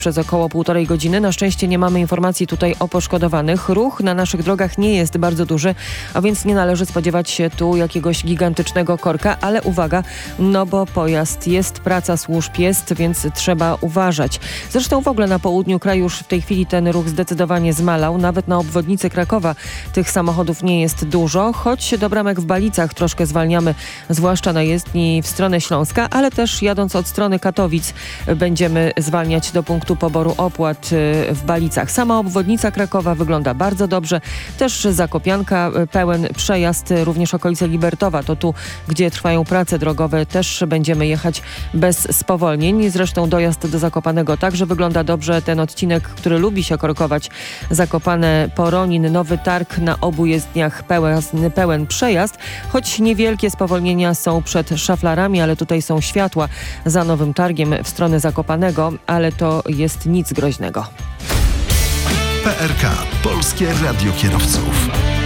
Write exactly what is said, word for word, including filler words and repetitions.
przez około półtorej godziny. Na szczęście nie mamy informacji tutaj o poszkodowanych. Ruch na naszych drogach nie jest bardzo duży, a więc nie należy spodziewać się tu jakiegoś gigantycznego korka, ale uwaga, no bo pojazd jest, praca służb jest, więc trzeba uważać. Zresztą w ogóle na południu kraju już w tej chwili ten ruch zdecydowanie zmalał. Nawet na obwodnicy Krakowa tych samochodów nie jest dużo, choć do bramek w Balicach troszkę zwalniamy, zwłaszcza na jezdni w stronę Śląska, ale też jadąc od strony Katowic będziemy zwalniać do punktu poboru opłat w Balicach. Sama obwodnica Krakowa wygląda bardzo dobrze. Też Zakopianka, pełen przejazd, również okolice Libertowa. To tu, gdzie trwają prace drogowe, też będziemy jechać bez spowolnień. Zresztą dojazd do Zakopanego także wygląda dobrze. Ten odcinek, który lubi się korkować, Zakopane Poronin, Nowy Targ, na obu jezdniach pełen, pełen przejazd, choć niewielkie spowolnienia są przed szaflarami, ale tutaj są światła za Nowym Targiem w stronę Zakopanego, ale to jest nic groźnego. P R K. Polskie Radio Kierowców.